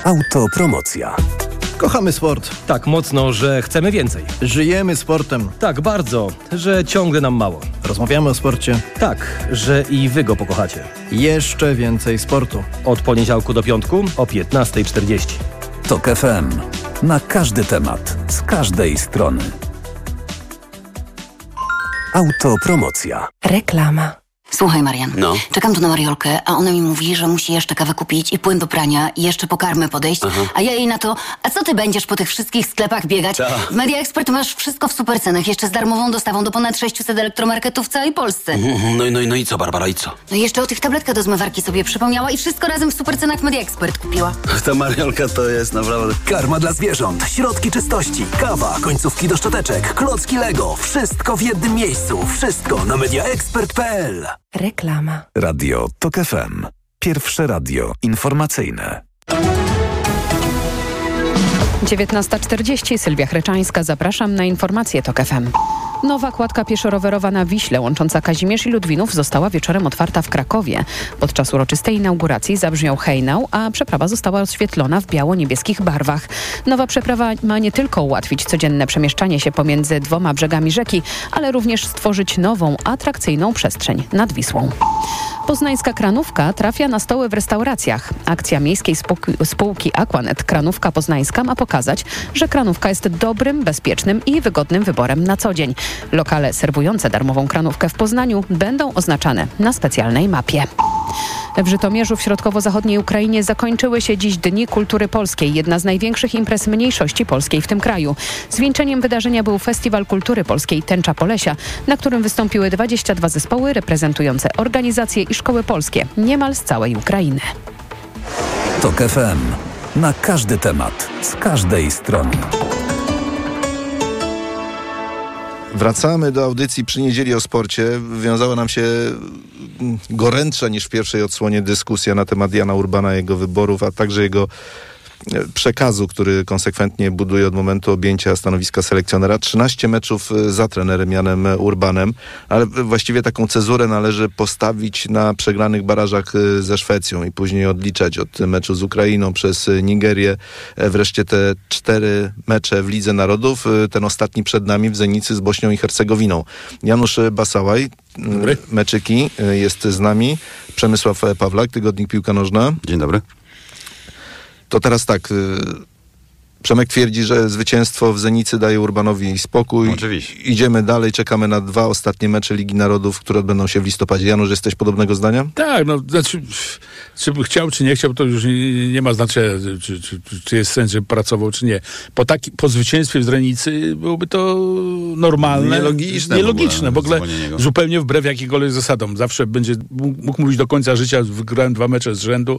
Autopromocja. Kochamy sport. Tak mocno, że chcemy więcej. Żyjemy sportem. Tak bardzo, że ciągle nam mało. Rozmawiamy o sporcie. Tak, że i wy go pokochacie. Jeszcze więcej sportu. Od poniedziałku do piątku o 15:40. TOK FM. Na każdy temat, z każdej strony. Autopromocja. Reklama. Słuchaj, Marian, No. czekam tu na Mariolkę, a ona mi mówi, że musi jeszcze kawę kupić i płyn do prania i jeszcze po karmę podejść, a ja jej na to, a co ty będziesz po tych wszystkich sklepach biegać? W Media Expert masz wszystko w supercenach, jeszcze z darmową dostawą do ponad 600 elektromarketów w całej Polsce. No i co, Barbara, i co? No i jeszcze o tych tabletkach do zmywarki sobie przypomniała i wszystko razem w supercenach w Media Expert kupiła. Ta Mariolka to jest naprawdę... Karma dla zwierząt, środki czystości, kawa, końcówki do szczoteczek, klocki Lego. Wszystko w jednym miejscu. Wszystko na mediaexpert.pl. Reklama. Radio TOK FM. Pierwsze radio informacyjne. 19:40. Sylwia Chreczańska. Zapraszam na informacje TOK FM. Nowa kładka pieszo-rowerowa na Wiśle łącząca Kazimierz i Ludwinów została wieczorem otwarta w Krakowie. Podczas uroczystej inauguracji zabrzmiał hejnał, a przeprawa została oświetlona w biało-niebieskich barwach. Nowa przeprawa ma nie tylko ułatwić codzienne przemieszczanie się pomiędzy dwoma brzegami rzeki, ale również stworzyć nową, atrakcyjną przestrzeń nad Wisłą. Poznańska kranówka trafia na stoły w restauracjach. Akcja miejskiej spółki Aquanet Kranówka Poznańska ma pokazać, że kranówka jest dobrym, bezpiecznym i wygodnym wyborem na co dzień. Lokale serwujące darmową kranówkę w Poznaniu będą oznaczane na specjalnej mapie. W Żytomierzu w środkowo-zachodniej Ukrainie zakończyły się dziś Dni Kultury Polskiej, jedna z największych imprez mniejszości polskiej w tym kraju. Zwieńczeniem wydarzenia był Festiwal Kultury Polskiej Tęcza Polesia, na którym wystąpiły 22 zespoły reprezentujące organizacje i szkoły polskie niemal z całej Ukrainy. TOK FM. Na każdy temat, z każdej strony. Wracamy do audycji przy niedzieli o sporcie. Wiązała nam się gorętsza niż w pierwszej odsłonie dyskusja na temat Jana Urbana, jego wyborów, a także jego przekazu, który konsekwentnie buduje od momentu objęcia stanowiska selekcjonera. 13 meczów za trenerem Janem Urbanem, ale właściwie taką cezurę należy postawić na przegranych barażach ze Szwecją i później odliczać od meczu z Ukrainą przez Nigerię. Wreszcie te 4 mecze w Lidze Narodów, ten ostatni przed nami w Zenicy z Bośnią i Hercegowiną. Janusz Basałaj, meczyki, jest z nami. Przemysław Pawlak, Tygodnik Piłka Nożna. Dzień dobry. To teraz tak, Przemek twierdzi, że zwycięstwo w Zenicy daje Urbanowi spokój. Oczywiście. Idziemy dalej, czekamy na 2 ostatnie mecze Ligi Narodów, które odbędą się w listopadzie. Janusz, jesteś podobnego zdania? Tak, no znaczy, czy by chciał, czy nie chciał, to już nie ma znaczenia, czy jest sens, żeby pracował, czy nie. Po zwycięstwie w Zenicy byłoby to normalne. Nielogiczne. W ogóle zupełnie wbrew jakikolwiek zasadom. Zawsze będzie mógł mówić do końca życia, wygrałem 2 mecze z rzędu,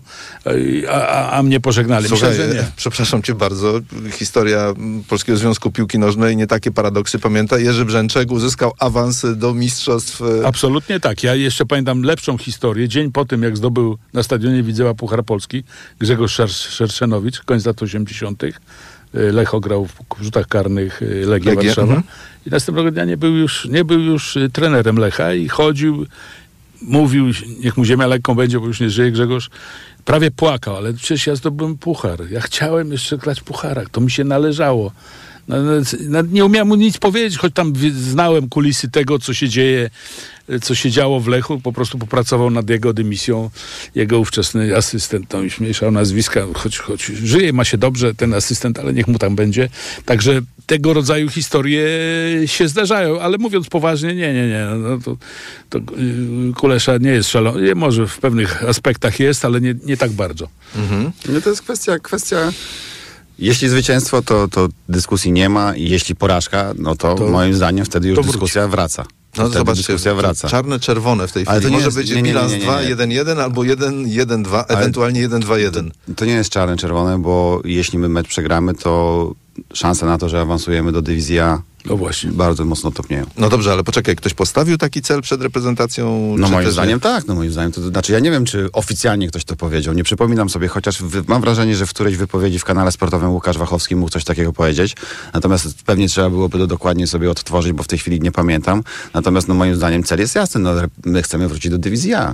a mnie pożegnali. Słuchaj, myślę, że nie. Przepraszam cię bardzo. Historia Polskiego Związku Piłki Nożnej, nie takie paradoksy pamięta. Jerzy Brzęczek uzyskał awans do mistrzostw. Absolutnie tak. Ja jeszcze pamiętam lepszą historię. Dzień po tym, jak zdobył na stadionie Widzewa Puchar Polski Grzegorz Szerszenowicz, koniec lat 80. Lech grał w rzutach karnych Legii Warszawa. I następnego dnia nie był już trenerem Lecha i chodził, mówił, niech mu ziemia lekką będzie, bo już nie żyje Grzegorz. Prawie płakał, ale przecież ja zdobyłem puchar. Ja chciałem jeszcze grać w pucharach. To mi się należało. Nie umiałem mu nic powiedzieć, choć tam znałem kulisy tego, co się dzieje, co się działo w Lechu. Po prostu popracował nad jego dymisją. Jego ówczesny asystent, tam już mniejsza nazwiska, choć żyje, ma się dobrze ten asystent, ale niech mu tam będzie. Także tego rodzaju historie się zdarzają, ale mówiąc poważnie, nie. No to Kulesza nie jest szalony. Może w pewnych aspektach jest, ale nie tak bardzo. No to jest kwestia... Jeśli zwycięstwo, to dyskusji nie ma i jeśli porażka, no to moim zdaniem wtedy już dyskusja wraca. No zobaczcie, czarne-czerwone w tej chwili. Może być bilans 2-1-1 albo 1-1-2, ewentualnie 1-2-1. To nie jest czarne-czerwone, bo jeśli my mecz przegramy, to szanse na to, że awansujemy do dywizji A bardzo mocno topnieją. No dobrze, ale poczekaj, ktoś postawił taki cel przed reprezentacją? No moim zdaniem tak, to znaczy ja nie wiem, czy oficjalnie ktoś to powiedział, nie przypominam sobie, chociaż mam wrażenie, że w którejś wypowiedzi w kanale sportowym Łukasz Wachowski mógł coś takiego powiedzieć, natomiast pewnie trzeba byłoby to dokładnie sobie odtworzyć, bo w tej chwili nie pamiętam, natomiast moim zdaniem cel jest jasny, my chcemy wrócić do dywizji A.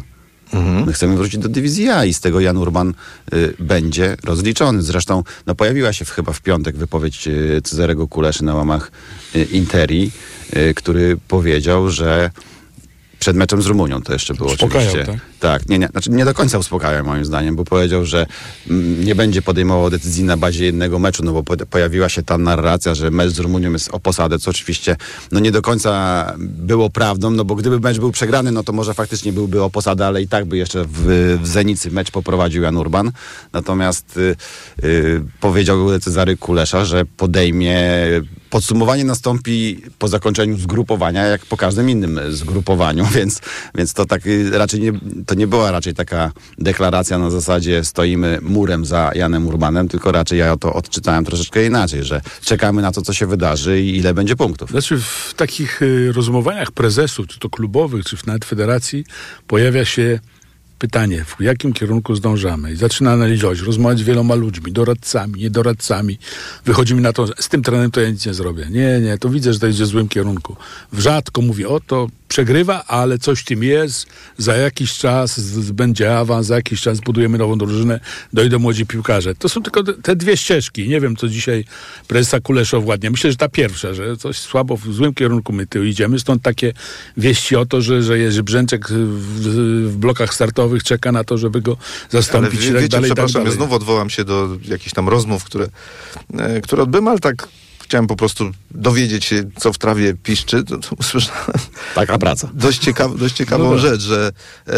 My chcemy wrócić do dywizji A i z tego Jan Urban będzie rozliczony. Zresztą pojawiła się chyba w piątek wypowiedź Cezarego Kuleszy na łamach Interi, który powiedział, że przed meczem z Rumunią to jeszcze było oczywiście. Tak, nie do końca uspokajał moim zdaniem, bo powiedział, że nie będzie podejmował decyzji na bazie jednego meczu, no bo pojawiła się ta narracja, że mecz z Rumunią jest o posadę, co oczywiście nie do końca było prawdą, no bo gdyby mecz był przegrany, no to może faktycznie byłby o posadę, ale i tak by jeszcze w Zenicy mecz poprowadził Jan Urban. Natomiast powiedział Cezary Kulesza, że podsumowanie nastąpi po zakończeniu zgrupowania, jak po każdym innym zgrupowaniu, więc to tak raczej to nie była raczej taka deklaracja na zasadzie stoimy murem za Janem Urbanem, tylko raczej ja to odczytałem troszeczkę inaczej, że czekamy na to, co się wydarzy i ile będzie punktów. Znaczy w takich rozmowaniach prezesów, czy to klubowych, czy nawet federacji, pojawia się pytanie, w jakim kierunku zdążamy. I zaczyna analizować, rozmawiać z wieloma ludźmi, doradcami, niedoradcami. Wychodzimy na to, z tym trenerem to ja nic nie zrobię. Nie, to widzę, że to idzie w złym kierunku. Rzadko mówi, to przegrywa, ale coś w tym jest. Za jakiś czas będzie awans, za jakiś czas budujemy nową drużynę, dojdą młodzi piłkarze. To są tylko te dwie ścieżki. Nie wiem, co dzisiaj prezesa Kulesza ładnie. Myślę, że ta pierwsza, że coś słabo, w złym kierunku my tu idziemy. Stąd takie wieści o to, że Jerzy Brzęczek w blokach startowych czeka na to, żeby go zastąpić. Ale wiecie, przepraszam, ja znów odwołam się do jakichś tam rozmów, które odbyłem, ale tak chciałem po prostu dowiedzieć się, co w trawie piszczy. To usłyszałem taka praca. Dość ciekawą rzecz, że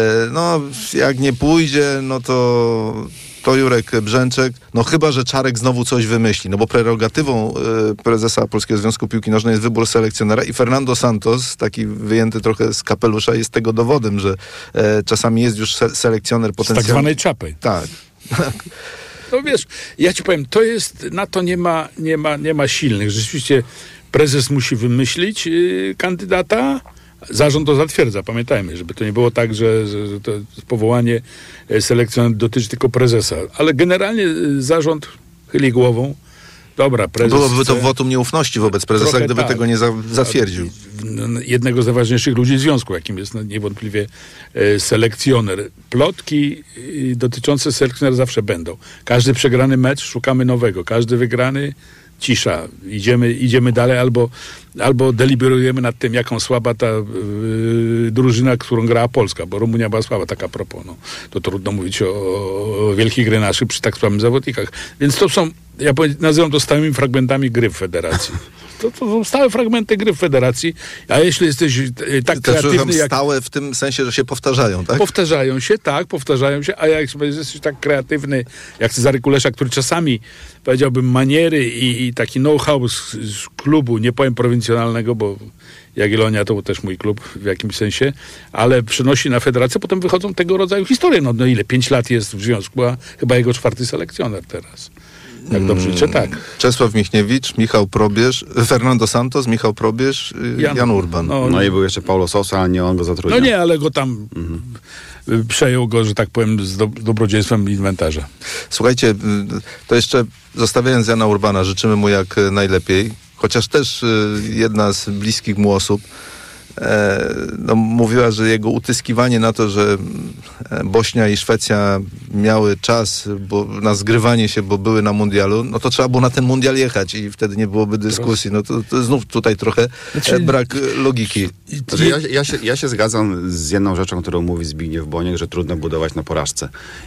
jak nie pójdzie, no to Jurek Brzęczek, chyba że Czarek znowu coś wymyśli, bo prerogatywą prezesa Polskiego Związku Piłki Nożnej jest wybór selekcjonera i Fernando Santos, taki wyjęty trochę z kapelusza, jest tego dowodem, że czasami jest już selekcjoner potencjalny. Z tak zwanej czapy. Tak. No wiesz, ja ci powiem, to jest, na to nie ma silnych. Rzeczywiście prezes musi wymyślić kandydata, zarząd to zatwierdza, pamiętajmy, żeby to nie było tak, że to powołanie selekcjonera dotyczy tylko prezesa. Ale generalnie zarząd chyli głową. Dobra, prezes byłoby to wotum nieufności wobec prezesa, gdyby tego nie zatwierdził. Jednego z najważniejszych ludzi związku, jakim jest niewątpliwie selekcjoner. Plotki dotyczące selekcjonera zawsze będą. Każdy przegrany mecz szukamy nowego. Każdy wygrany cisza. Idziemy dalej albo deliberujemy nad tym, jaką słaba ta drużyna, którą grała Polska, bo Rumunia była słaba, tak a propos. To trudno mówić o wielkich gry naszych przy tak słabych zawodnikach. Więc to są, ja nazywam to stałymi fragmentami gry w federacji. To są stałe fragmenty gry w federacji, a jeśli jesteś tak kreatywny jak... Stałe w tym sensie, że się powtarzają, tak? Powtarzają się, a jak jesteś tak kreatywny jak Cezary Kulesza, który czasami, powiedziałbym, maniery i taki know-how z klubu, nie powiem prowincjonalnego, bo Jagiellonia to był też mój klub w jakimś sensie, ale przynosi na federację, potem wychodzą tego rodzaju historie. Ile? 5 lat jest w związku, a chyba jego 4. selekcjoner teraz. Jak dobrze liczę, tak. Czesław Michniewicz, Michał Probierz, Fernando Santos, Michał Probierz, Jan Urban. No i był jeszcze Paulo Sousa, ale nie on go zatrudniał. No nie, ale go tam przejął go, że tak powiem, z dobrodziejstwem inwentarza. Słuchajcie, to jeszcze zostawiając Jana Urbana, życzymy mu jak najlepiej, chociaż też jedna z bliskich mu osób mówiła, że jego utyskiwanie na to, że Bośnia i Szwecja miały czas na zgrywanie się, bo były na mundialu, to trzeba było na ten mundial jechać i wtedy nie byłoby dyskusji. To znów tutaj trochę brak logiki. Ja się zgadzam z jedną rzeczą, którą mówi Zbigniew Boniek, że trudno budować na porażce.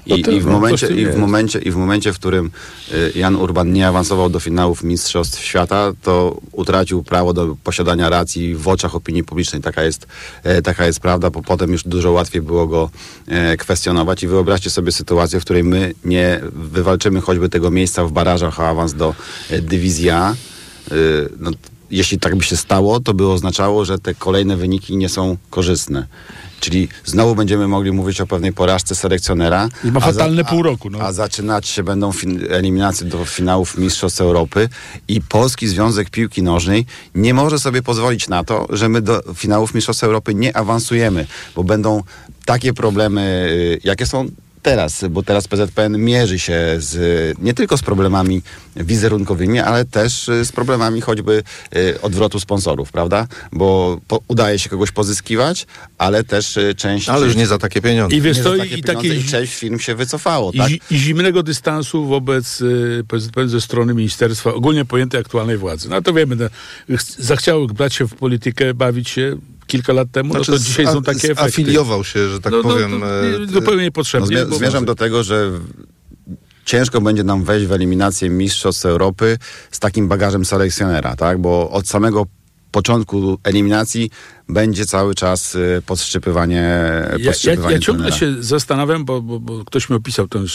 W momencie, w którym Jan Urban nie awansował do finałów Mistrzostw Świata, to utracił prawo do posiadania racji w oczach opinii publicznej. Taka jest prawda, bo potem już dużo łatwiej było go kwestionować i wyobraźcie sobie sytuację, w której my nie wywalczymy choćby tego miejsca w barażach o awans do dywizji A. Jeśli tak by się stało, to by oznaczało, że te kolejne wyniki nie są korzystne. Czyli znowu będziemy mogli mówić o pewnej porażce selekcjonera. I ma fatalne pół roku. A zaczynać się będą eliminacje do finałów Mistrzostw Europy i Polski Związek Piłki Nożnej nie może sobie pozwolić na to, że my do finałów Mistrzostw Europy nie awansujemy, bo będą takie problemy, jakie są teraz, bo teraz PZPN mierzy się nie tylko z problemami wizerunkowymi, ale też z problemami choćby odwrotu sponsorów, prawda? Bo udaje się kogoś pozyskiwać, ale też część... Ale już nie za takie pieniądze. I wiesz co, i część firm się wycofało, tak? I zimnego dystansu wobec PZPN ze strony ministerstwa, ogólnie pojętej aktualnej władzy. No to wiemy, zachciało brać się w politykę, bawić się kilka lat temu, no to dzisiaj są takie efekty. Afiliował się, że tak powiem... zupełnie niepotrzebnie. Zmierzam do tego, że ciężko będzie nam wejść w eliminację Mistrzostw Europy z takim bagażem selekcjonera, tak? Bo od samego początku eliminacji będzie cały czas podszczypywanie Ja ciągle się zastanawiam, bo ktoś mi opisał tę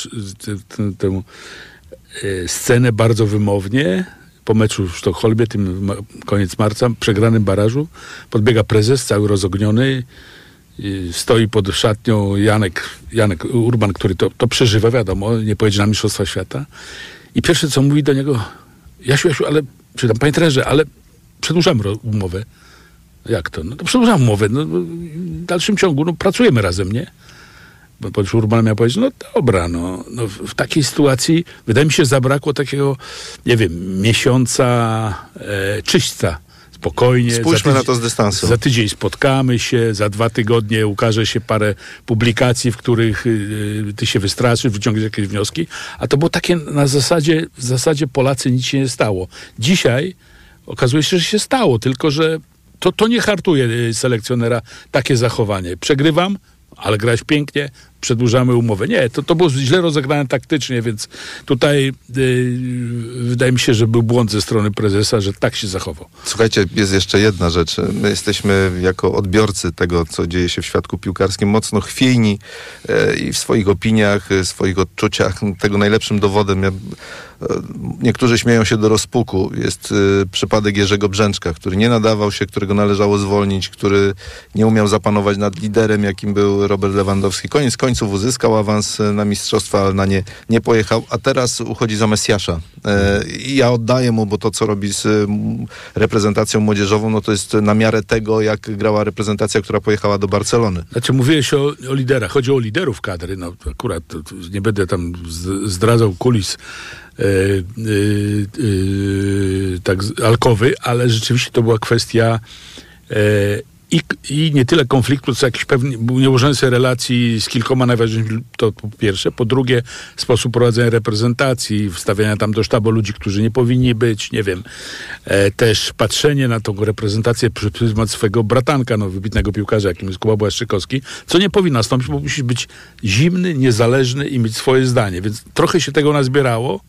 scenę bardzo wymownie. Po meczu w Sztokholmie, tym koniec marca, przegranym barażu, podbiega prezes, cały rozogniony, stoi pod szatnią Janek Urban, który to przeżywa, wiadomo, nie pojedzie na Mistrzostwa Świata. I pierwsze, co mówi do niego, Jasiu, ale, czy tam, panie trenerze, ale przedłużamy umowę. Jak to? No to przedłużamy umowę. No, w dalszym ciągu, pracujemy razem, nie? Bo Urban miał powiedzieć, no dobra, no w takiej sytuacji wydaje mi się, zabrakło takiego, nie wiem, miesiąca czyśćca. Spokojnie. Spójrzmy na to z dystansu. Za tydzień spotkamy się, za 2 tygodnie ukaże się parę publikacji, w których ty się wystraszysz, wyciągniesz jakieś wnioski. A to było takie w zasadzie Polacy nic się nie stało. Dzisiaj okazuje się, że się stało, tylko że to nie hartuje selekcjonera takie zachowanie. Przegrywam, ale grałeś pięknie, przedłużamy umowę. Nie, to było źle rozegrane taktycznie, więc tutaj wydaje mi się, że był błąd ze strony prezesa, że tak się zachował. Słuchajcie, jest jeszcze jedna rzecz. My jesteśmy jako odbiorcy tego, co dzieje się w świadku piłkarskim, mocno chwiejni i w swoich opiniach, swoich odczuciach. Tego najlepszym dowodem, niektórzy śmieją się do rozpuku, jest przypadek Jerzego Brzęczka, który nie nadawał się, którego należało zwolnić, który nie umiał zapanować nad liderem, jakim był Robert Lewandowski. Koniec końców uzyskał awans na mistrzostwa, ale na nie pojechał, a teraz uchodzi za Mesjasza. I ja oddaję mu, bo to, co robi z reprezentacją młodzieżową, no to jest na miarę tego, jak grała reprezentacja, która pojechała do Barcelony. Znaczy, mówiłeś o liderach. Chodzi o liderów kadry. No akurat nie będę tam zdradzał kulis tak alkowy, ale rzeczywiście to była kwestia i nie tyle konfliktu, co jakiś pewnie nieułożony sobie relacji z kilkoma najważniejszymi, to po pierwsze. Po drugie, sposób prowadzenia reprezentacji, wstawiania tam do sztabu ludzi, którzy nie powinni być, nie wiem. Też patrzenie na tą reprezentację przez pryzmat swojego bratanka, wybitnego piłkarza, jakim jest Kuba Błaszczykowski, co nie powinno nastąpić, bo musisz być zimny, niezależny i mieć swoje zdanie. Więc trochę się tego nazbierało.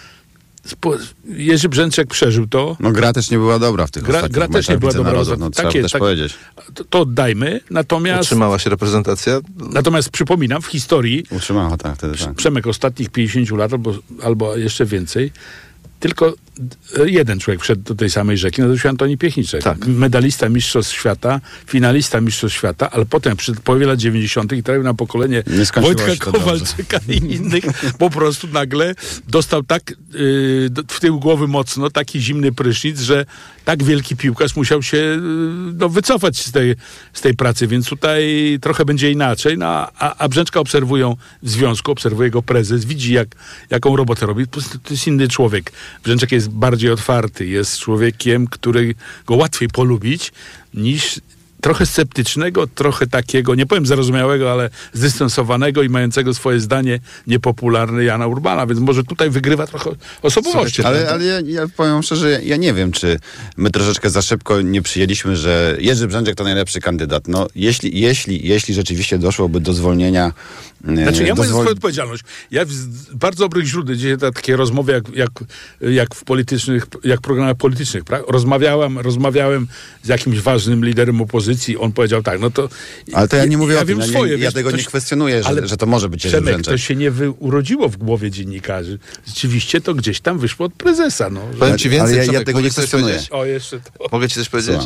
Jerzy Brzęczek przeżył to. No gra też nie była dobra w tych ostatnich Gra też nie była dobra. Trzeba też powiedzieć. To oddajmy. Natomiast utrzymała się reprezentacja? Natomiast przypominam, w historii utrzymała, tak, wtedy tak. Przemek ostatnich 50 lat albo jeszcze więcej, tylko jeden człowiek wszedł do tej samej rzeki, nazywał się Antoni Piechniczek. Tak. Medalista Mistrzostw Świata, finalista Mistrzostw Świata, ale potem przy połowie lat 90. i trafił na pokolenie Wojtka Kowalczyka i innych, po prostu nagle dostał tak w tył głowy mocno taki zimny prysznic, że tak wielki piłkarz musiał się wycofać z tej pracy, więc tutaj trochę będzie inaczej. A Brzęczka obserwują w związku, obserwuje go prezes, widzi jaką robotę robi. To jest inny człowiek. Brzęczek jest bardziej otwarty, jest człowiekiem, którego łatwiej polubić niż trochę sceptycznego, trochę takiego, nie powiem zarozumiałego, ale zdystansowanego i mającego swoje zdanie niepopularne Jana Urbana, więc może tutaj wygrywa trochę osobowości. Ale ja powiem szczerze, ja nie wiem, czy my troszeczkę za szybko nie przyjęliśmy, że Jerzy Brzęczek to najlepszy kandydat. No, jeśli rzeczywiście doszłoby do zwolnienia... Znaczy, ja mówię swoją odpowiedzialność. Ja z bardzo dobrych źródeł, gdzie takie rozmowy jak w programach politycznych, rozmawiałem z jakimś ważnym liderem opozycji, on powiedział tak, no to... Ale to ja nie mówię o tym, ja tego nie kwestionuję, że to może być Jerzy Brzęczek. To się nie urodziło w głowie dziennikarzy. Rzeczywiście to gdzieś tam wyszło od prezesa. No. Powiem ci więcej, ale ja tego nie kwestionuję. Mogę ci coś powiedzieć?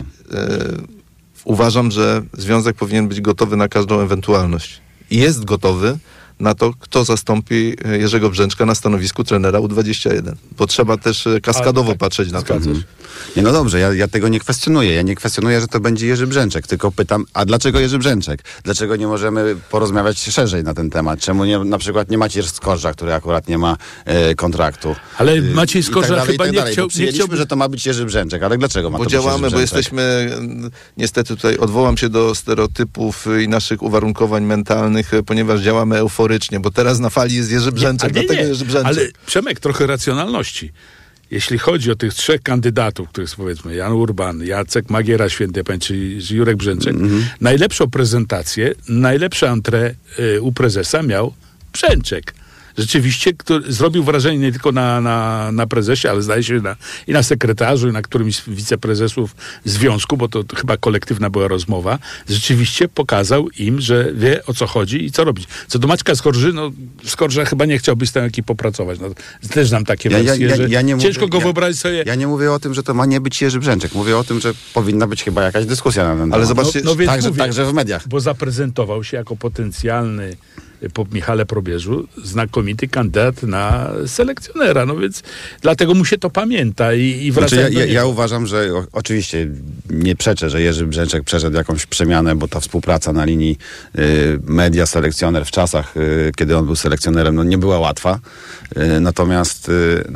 Uważam, że związek powinien być gotowy na każdą ewentualność. I jest gotowy na to, kto zastąpi Jerzego Brzęczka na stanowisku trenera U21. Bo trzeba też kaskadowo patrzeć na to. Nie, no dobrze, ja tego nie kwestionuję. Ja nie kwestionuję, że to będzie Jerzy Brzęczek, tylko pytam, a dlaczego Jerzy Brzęczek? Dlaczego nie możemy porozmawiać szerzej na ten temat? Czemu na przykład nie Maciej Skorża, który akurat nie ma kontraktu? Ale Maciej Skorża chyba nie chciał... Przyjęliśmy, że to ma być Jerzy Brzęczek, ale dlaczego ma to być Jerzy Brzęczek? Bo jesteśmy, niestety tutaj odwołam się do stereotypów i naszych uwarunkowań mentalnych, ponieważ działamy euforycznie, bo teraz na fali jest Jerzy Brzęczek, Jerzy Brzęczek. Ale Przemek, trochę racjonalności. Jeśli chodzi o tych 3 kandydatów, których powiedzmy Jan Urban, Jacek Magiera, święty pamięć, czy Jurek Brzęczek, najlepszą prezentację, najlepsze entrée u prezesa miał Brzęczek. Rzeczywiście, który zrobił wrażenie nie tylko na prezesie, ale zdaje się i na sekretarzu, i na którymś z wiceprezesów związku, bo to chyba kolektywna była rozmowa. Rzeczywiście pokazał im, że wie, o co chodzi i co robić. Co do Maćka Skorży, Skorża chyba nie chciałby z tą ekipą pracować. Też znam takie wersje, że ciężko go wyobrazić sobie. Ja nie mówię o tym, że to ma nie być Jerzy Brzęczek. Mówię o tym, że powinna być chyba jakaś dyskusja na ten temat. Ale zobaczcie, także w mediach. Bo zaprezentował się jako potencjalny po Michale Probierzu znakomity kandydat na selekcjonera, więc dlatego mu się to pamięta i wraca. Ja uważam, że oczywiście nie przeczę, że Jerzy Brzęczek przeszedł jakąś przemianę, bo ta współpraca na linii media-selekcjoner w czasach, kiedy on był selekcjonerem, nie była łatwa. Natomiast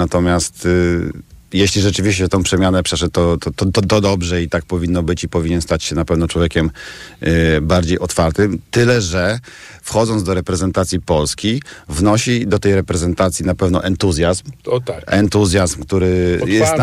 jeśli rzeczywiście tą przemianę przeszedł, to dobrze i tak powinno być i powinien stać się na pewno człowiekiem bardziej otwartym. Tyle, że wchodząc do reprezentacji Polski, wnosi do tej reprezentacji na pewno entuzjazm. O tak. Entuzjazm, który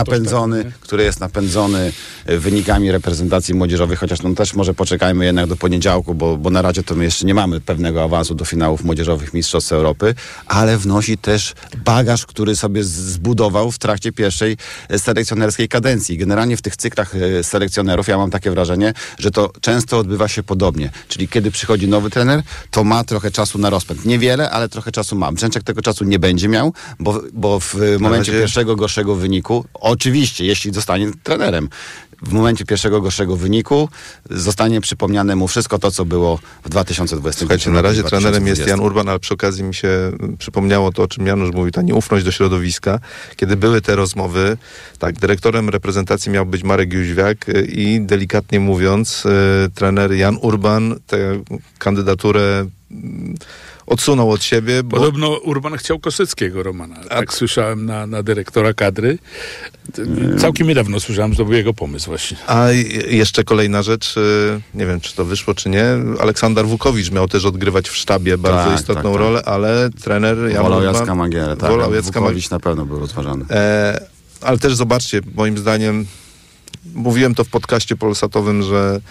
jest napędzony wynikami reprezentacji młodzieżowej, chociaż też może poczekajmy jednak do poniedziałku, bo na razie to my jeszcze nie mamy pewnego awansu do finałów młodzieżowych Mistrzostw Europy, ale wnosi też bagaż, który sobie zbudował w trakcie pierwszej selekcjonerskiej kadencji. Generalnie w tych cyklach selekcjonerów ja mam takie wrażenie, że to często odbywa się podobnie. Czyli kiedy przychodzi nowy trener, to ma trochę czasu na rozpęd. Niewiele, ale trochę czasu ma. Brzęczek tego czasu nie będzie miał, bo w momencie pierwszego gorszego wyniku, oczywiście, jeśli zostanie trenerem, w momencie pierwszego gorszego wyniku zostanie przypomniane mu wszystko to, co było w 2020. Słuchajcie, na razie trenerem jest Jan Urban, ale przy okazji mi się przypomniało to, o czym Janusz mówił, ta nieufność do środowiska. Kiedy były te rozmowy, tak, dyrektorem reprezentacji miał być Marek Jóźwiak i delikatnie mówiąc, trener Jan Urban tę kandydaturę odsunął od siebie. Podobno Urban chciał Koseckiego, Romana. Tak słyszałem na dyrektora kadry. Całkiem niedawno słyszałem, że to był jego pomysł właśnie. A jeszcze kolejna rzecz, nie wiem, czy to wyszło, czy nie. Aleksander Wukowicz miał też odgrywać w sztabie bardzo istotną rolę, ale trener Jan wolał Urban... Jacka Magierę, tak. Wukowicz na pewno był rozważany. Ale też zobaczcie, moim zdaniem, mówiłem to w podcaście polsatowym, że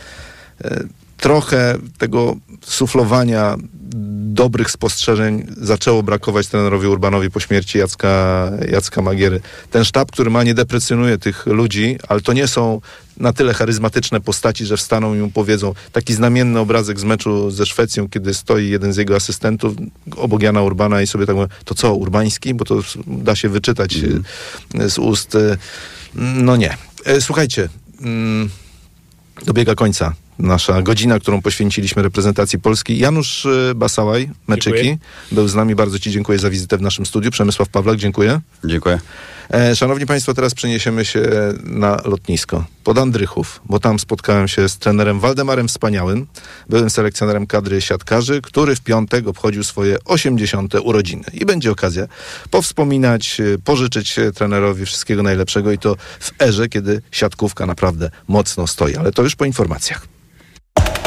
trochę tego suflowania dobrych spostrzeżeń zaczęło brakować trenerowi Urbanowi po śmierci Jacka Magiery. Ten sztab, który ma, nie deprecjonuje tych ludzi, ale to nie są na tyle charyzmatyczne postaci, że wstaną i mu powiedzą. Taki znamienny obrazek z meczu ze Szwecją, kiedy stoi jeden z jego asystentów obok Jana Urbana i sobie tak mówi, to co, Urbański? Bo to da się wyczytać z ust. No nie. Słuchajcie, dobiega końca nasza godzina, którą poświęciliśmy reprezentacji Polski. Janusz Basałaj, Meczyki, był z nami. Bardzo Ci dziękuję za wizytę w naszym studiu. Przemysław Pawlak, dziękuję. Dziękuję. Szanowni Państwo, teraz przeniesiemy się na lotnisko pod Andrychów, bo tam spotkałem się z trenerem Waldemarem Wspaniałym, byłym selekcjonerem kadry siatkarzy, który w piątek obchodził swoje 80. urodziny. I będzie okazja powspominać, pożyczyć trenerowi wszystkiego najlepszego i to w erze, kiedy siatkówka naprawdę mocno stoi. Ale to już po informacjach.